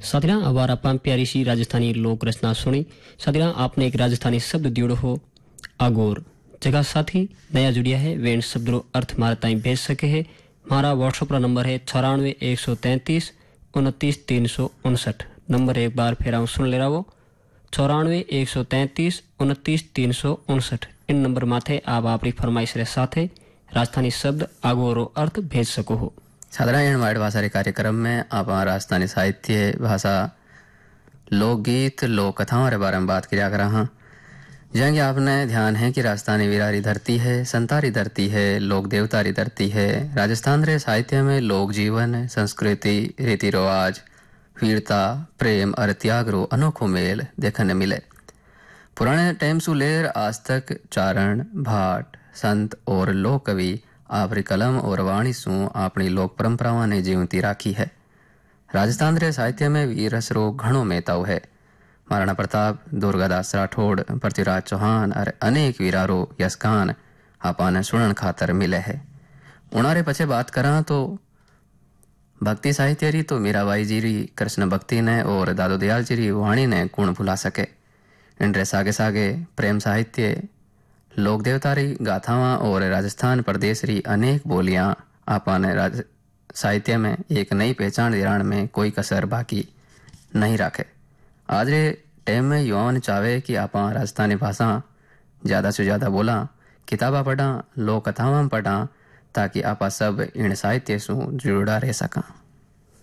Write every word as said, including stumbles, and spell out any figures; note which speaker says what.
Speaker 1: साथियां अब आप प्यारी सी राजस्थानी लोक रचना सुनी। साथियां आपने एक राजस्थानी शब्द दियो हो अगोर। जगह साथी नया जुड़िया है वे इन शब्द रो अर्थ मारे ताई भेज सके है। हमारा व्हाट्सएप रा नंबर है चौरानवे एक सौ तैंतीस उनतीस तीन सौ उनसठ। नंबर एक बार फिर आऊँ सुन ले रहा वो चौरानवे एक सौ तैंतीस उनतीस तीन सौ उनसठ। इन नंबर माथे आप अपनी फरमाइश रे साथे राजस्थानी शब्द आगोरो अर्थ भेज सको हो।
Speaker 2: साधारण वाइड भाषा के कार्यक्रम में आप राजस्थानी साहित्य भाषा लोकगीत लोक कथाओं के बारे में बात किया कर रहा। जहाँ आपने ध्यान है कि राजस्थानी वीरारी धरती है, संतारी धरती है, लोक देवतारी धरती है। राजस्थान रे साहित्य में लोक जीवन, संस्कृति, रीति रिवाज, वीरता, प्रेम और त्याग रो अनोखो मेल देखने मिले। पुराने टाइम से लेकर आज तक चारण, भाट, संत और लोक कवि आपरी कलम और वाणी सु अपनी लोक परंपराओं ने जीवती राखी है। राजस्थान रे साहित्य में वीरस रो घणो मेहताव है। महाराणा प्रताप, दुर्गादास राठौड़, पृथ्वीराज चौहान और अनेक वीरारो यशगान आपने सुनन खातर मिले है। उनारे पछे बात करा तो भक्ति साहित्य री तो मीराबाई जी री कृष्ण भक्ति ने और दादो दयाल जी री वाणी ने गुण भुला सके। इनरे सागे सागे प्रेम साहित्य, लोक देवता री गाथावां और राजस्थान प्रदेश री अनेक बोलियां आपने राज साहित्य में एक नई पहचान दिलाने में कोई कसर बाकी नहीं रखे। आज रे टाइम में युवाओं चाहे कि आप राजस्थानी भाषा ज़्यादा से ज़्यादा बोला, किताबा पढ़ा, लोक कथावां पढ़ा, ताकि आप सब इन साहित्य से जुड़ा रह सका।